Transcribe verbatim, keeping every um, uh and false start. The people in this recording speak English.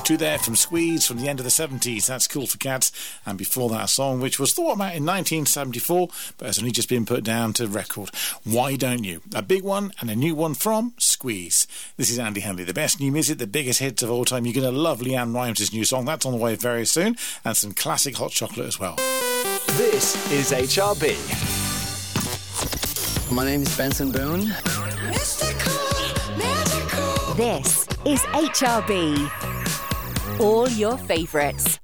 Two there from Squeeze from the end of the seventies. That's Cool for Cats. And before that, a song which was thought about in nineteen seventy-four, but has only just been put down to record. Why Don't You? A big one and a new one from Squeeze. This is Andy Hanley. The best new music, the biggest hits of all time. You're going to love Leanne Rimes' new song. That's on the way very soon. And some classic hot chocolate as well. This is H R B. My name is Benson Boone. Mystical, magical. This is H R B. All your favourites.